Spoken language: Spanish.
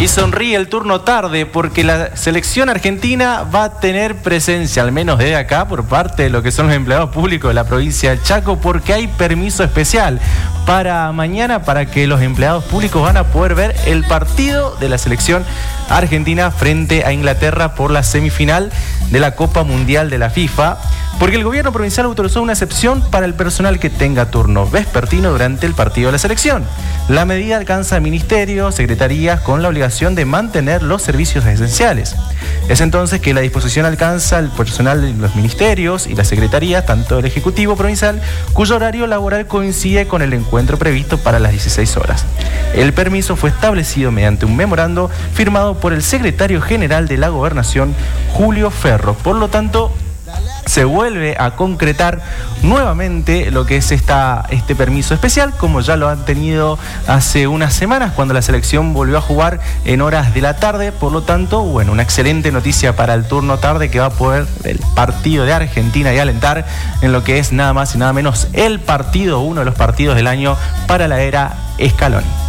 Y sonríe el turno tarde porque la selección argentina va a tener presencia, al menos desde acá, por parte de lo que son los empleados públicos de la provincia del Chaco, porque hay permiso especial para mañana para que los empleados públicos van a poder ver el partido de la selección argentina frente a Inglaterra por la semifinal de la Copa Mundial de la FIFA, porque el gobierno provincial autorizó una excepción para el personal que tenga turno vespertino durante el partido de la selección. La medida alcanza a ministerios, secretarías con la obligación de mantener los servicios esenciales. Es entonces que la disposición alcanza al personal de los ministerios y las secretarías, tanto del Ejecutivo Provincial, cuyo horario laboral coincide con el encuentro previsto para las 16 horas. El permiso fue establecido mediante un memorando firmado por el secretario general de la Gobernación, Julio Ferro. Por lo tanto, se vuelve a concretar nuevamente lo que es este permiso especial, como ya lo han tenido hace unas semanas cuando la selección volvió a jugar en horas de la tarde. Por lo tanto, bueno, una excelente noticia para el turno tarde que va a poder el partido de Argentina y alentar en lo que es nada más y nada menos el partido, uno de los partidos del año para la era Scaloni.